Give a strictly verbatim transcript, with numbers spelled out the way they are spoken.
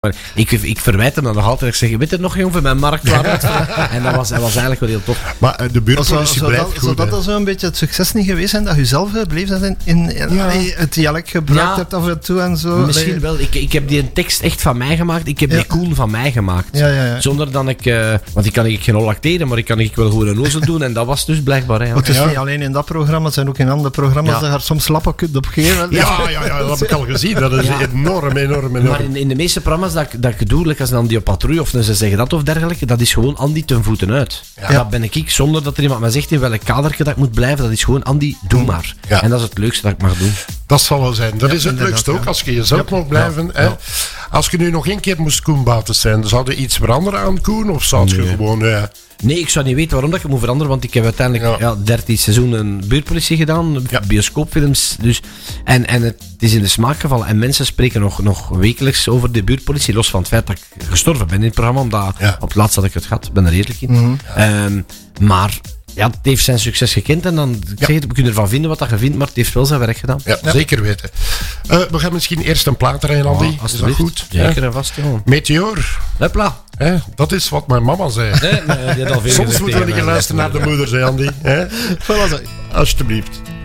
Maar ik, ik verwijt hem dan nog altijd. Ik zeg, je weet het nog, jong, van mijn marktwaarde. En dat was, dat was eigenlijk wel heel tof. Maar uh, de buurtpolitie zou, blijft dat, goed. Zou dat hè? dan zo'n beetje het succes niet geweest zijn dat je zelf beleefd hebt in, in, in Ja. allee, het dialect gebruikt Ja. hebt af en toe en zo? Misschien Allee. wel. Ik, ik heb die tekst echt van mij gemaakt. Ik heb Ja. die Koen van mij gemaakt. Ja, ja, ja. Zonder dat ik... Uh, want ik kan ik geen lacteren, maar ik kan ik wel gewoon een ozel doen. En dat was dus blijkbaar. Hè, ja. Het is Ja. niet alleen in dat programma, het zijn ook in andere programma's Ja. dat je er soms slappe kunt op geven. Ja, ja, ja, dat heb ik al gezien. Dat is Ja. enorm, enorm, enorm. Maar in, in de meeste programma's dat ik, dat ik doe, like als dan die op patrouille of ze zeggen dat of dergelijke, dat is gewoon Andy ten voeten uit. Ja. Dat ben ik, zonder dat er iemand mij zegt in welk kadertje dat ik moet blijven. Dat is gewoon Andy, doe maar. Ja. En dat is het leukste dat ik mag doen. Dat zal wel zijn. Dat Ja, is het inderdaad, leukste ook, ja. als je jezelf mag blijven. Ja. Hè? Ja. Als je nu nog één keer moest Koen Bates zijn, zou je iets veranderen aan Koen? Of zou je Nee. gewoon... Uh, Nee, ik zou niet weten waarom dat ik het moet veranderen, want ik heb uiteindelijk Ja. ja. dertien seizoenen buurtpolitie gedaan, Ja. bioscoopfilms, dus, en, en het is in de smaak gevallen. En mensen spreken nog, nog wekelijks over de buurtpolitie, los van het feit dat ik gestorven ben in het programma, omdat Ja. op het laatst had ik het gehad, ik ben er eerlijk in. Mhm. Ehm, maar ja, het heeft zijn succes gekend en dan, ik Ja. zeg het, we kunnen ervan vinden wat dat je vindt, maar het heeft wel zijn werk gedaan. ja, zeker weten. Uh, we gaan misschien eerst een plaat rijden, Andy. Ja, is dat alsjeblieft. goed? Zeker Hè? en vast, jongen. Meteor. Hopla. Hè? Dat is wat mijn mama zei. Nee, nee, die had al veel Soms gezegd moeten we tegen een keer mij. luisteren naar de moeder, zei Andy. Hè? Voilà, zo. Alsjeblieft.